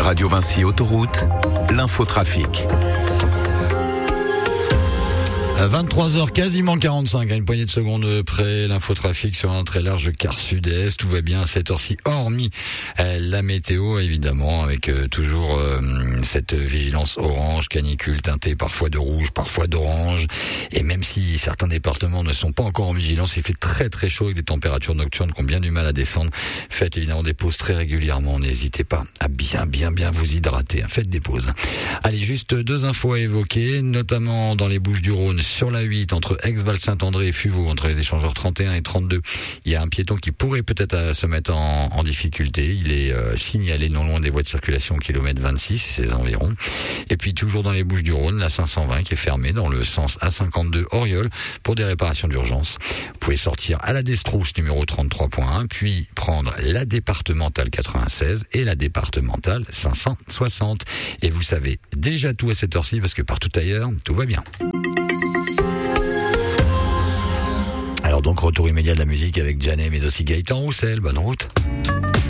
Radio Vinci Autoroute, l'infotrafic. 23h, quasiment 45, à une poignée de secondes près, l'infotrafic sur un très large quart sud-est, tout va bien à cette heure-ci, hormis la météo, évidemment, avec toujours cette vigilance orange, canicule teintée parfois de rouge, parfois d'orange, et même si certains départements ne sont pas encore en vigilance, il fait très très chaud avec des températures nocturnes qui ont bien du mal à descendre. Faites évidemment des pauses très régulièrement, n'hésitez pas à bien vous hydrater, faites des pauses. Allez, juste deux infos à évoquer, notamment dans les Bouches-du-Rhône, sur la 8, entre Aix-Val-Saint-André et Fuveau, entre les échangeurs 31 et 32, il y a un piéton qui pourrait peut-être se mettre en difficulté. Il est signalé non loin des voies de circulation kilomètre 26 et ses environs. Et puis toujours dans les Bouches-du-Rhône, la 520 qui est fermée dans le sens A52 Oriol pour des réparations d'urgence. Vous pouvez sortir à la Destrousse numéro 33.1, puis prendre la départementale 96 et la départementale 560. Et vous savez déjà tout à cette heure-ci parce que partout ailleurs, tout va bien. Alors donc retour immédiat de la musique avec Janet mais aussi Gaëtan Roussel, bonne route.